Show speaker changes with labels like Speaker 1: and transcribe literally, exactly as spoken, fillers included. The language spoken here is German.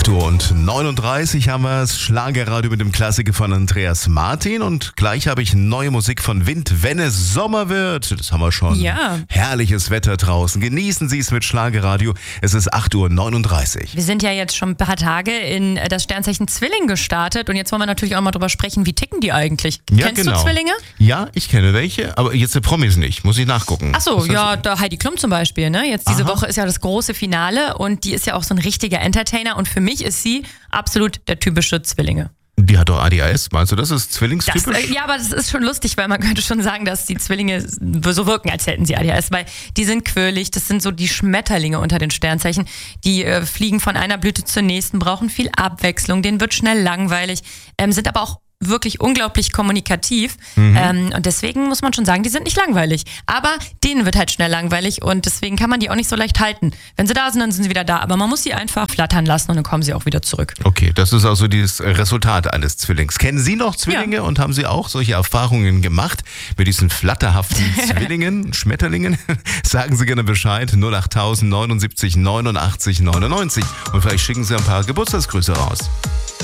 Speaker 1: acht Uhr und neununddreißig haben wir es. Schlagerradio mit dem Klassiker von Andreas Martin. Und gleich habe ich neue Musik von Wind, wenn es Sommer wird. Das haben wir schon.
Speaker 2: Ja.
Speaker 1: Herrliches Wetter draußen. Genießen Sie es mit Schlagerradio. Es ist acht Uhr neununddreißig.
Speaker 2: Wir sind ja jetzt schon ein paar Tage in das Sternzeichen Zwilling gestartet. Und jetzt wollen wir natürlich auch mal drüber sprechen, wie ticken die eigentlich?
Speaker 1: Ja,
Speaker 2: Kennst
Speaker 1: genau.
Speaker 2: du Zwillinge?
Speaker 1: Ja, ich kenne welche, aber jetzt der Promis nicht. Muss ich nachgucken.
Speaker 2: Ach so,
Speaker 1: Was
Speaker 2: ja,
Speaker 1: heißt-
Speaker 2: da Heidi Klum zum Beispiel. Ne? Jetzt diese
Speaker 1: Aha.
Speaker 2: Woche ist ja das große Finale und die ist ja auch so ein richtiger Entertainer. Und für mich ist sie absolut der typische Zwillinge.
Speaker 1: Die hat doch A D H S. Meinst du, das ist
Speaker 2: Das,
Speaker 1: zwillingstypisch?
Speaker 2: äh, ja, aber das ist schon lustig, weil man könnte schon sagen, dass die Zwillinge so wirken, als hätten sie A D H S, weil die sind quirlig, das sind so die Schmetterlinge unter den Sternzeichen, die äh, fliegen von einer Blüte zur nächsten, brauchen viel Abwechslung, denen wird schnell langweilig, ähm, sind aber auch wirklich unglaublich kommunikativ
Speaker 1: Mhm.
Speaker 2: ähm, und deswegen muss man schon sagen, die sind nicht langweilig, aber denen wird halt schnell langweilig und deswegen kann man die auch nicht so leicht halten. Wenn sie da sind, dann sind sie wieder da, aber man muss sie einfach flattern lassen und dann kommen sie auch wieder zurück.
Speaker 1: Okay, das ist also dieses Resultat eines Zwillings. Kennen Sie noch Zwillinge
Speaker 2: Ja.
Speaker 1: und haben Sie auch solche Erfahrungen gemacht mit diesen flatterhaften Zwillingen, Schmetterlingen? Sagen Sie gerne Bescheid, null acht neunundsiebzig neunundachtzig neunundneunzig und vielleicht schicken Sie ein paar Geburtstagsgrüße raus.